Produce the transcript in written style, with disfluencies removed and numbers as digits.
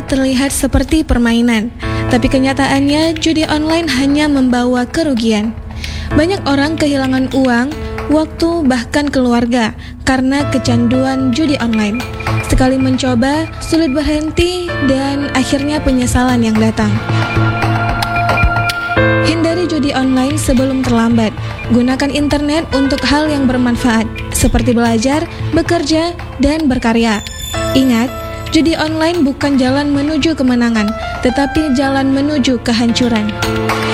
terlihat seperti permainan, tapi kenyataannya judi online hanya membawa kerugian. Banyak orang kehilangan uang, waktu, bahkan keluarga karena kecanduan judi online. Sekali mencoba, sulit berhenti dan akhirnya penyesalan yang datang. Hindari judi online sebelum terlambat. Gunakan internet untuk hal yang bermanfaat, seperti belajar, bekerja, dan berkarya. Ingat, judi online bukan jalan menuju kemenangan, tetapi jalan menuju kehancuran.